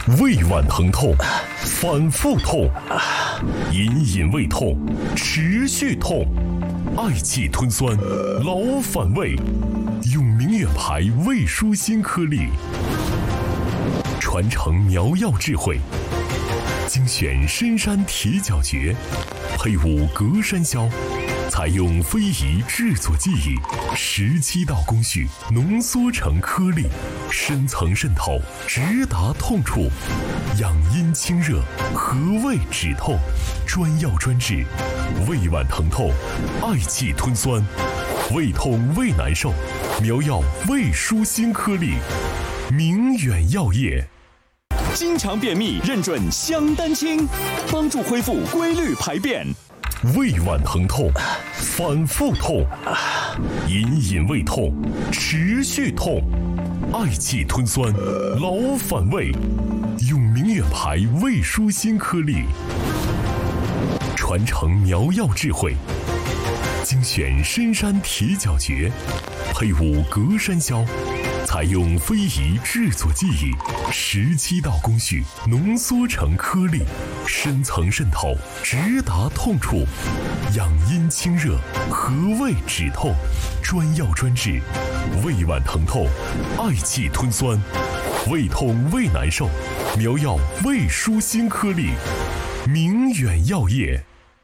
胃脘疼痛，反复痛，隐隐胃痛，持续痛，嗳气吞酸，老反胃，用明远牌胃舒心颗粒，传承苗药智慧，精选深山铁角蕨，配伍隔山椒，采用非遗制作技艺，17道工序浓缩成颗粒，深层渗透，直达痛处，养阴清热，和胃止痛，专药专治，胃脘疼痛，嗳气吞酸，胃痛胃难受，苗药胃舒心颗粒，明远药业。 经常便秘认准香丹清，帮助恢复规律排便。 胃脘疼痛，反复痛，隐隐胃痛，持续痛，嗳气吞酸，老反胃，用明远牌胃舒心颗粒，传承苗药智慧，精选深山铁角蕨，配伍隔山椒，采用非遗制作技艺，17道工序浓缩成颗粒，深层渗透，直达痛处，养阴清热，和胃止痛，专药专治，胃脘疼痛，嗳气吞酸，胃痛胃难受，苗药胃舒心颗粒，明远药业。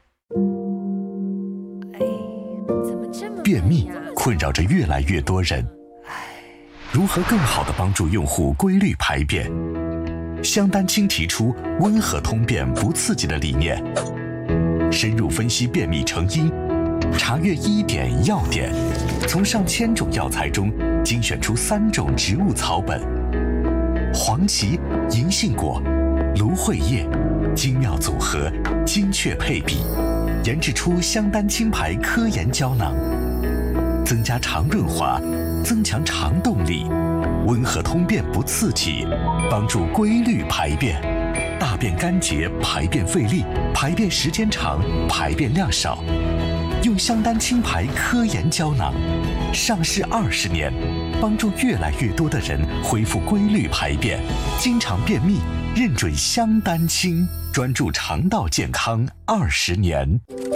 便秘困扰着越来越多人，如何更好地帮助用户规律排便？香丹清提出温和通便不刺激的理念，深入分析便秘成因，查阅医典药典，从上千种药材中精选出3种植物草本，黄芪、银杏果、芦荟叶，精妙组合，精确配比，研制出香丹清牌科研胶囊，增加肠润滑，增强肠动力，温和通便不刺激，帮助规律排便，大便干结，排便费力，排便时间长，排便量少。用香丹清牌科研胶囊，上市20年，帮助越来越多的人恢复规律排便。经常便秘，认准香丹清，专注肠道健康20年。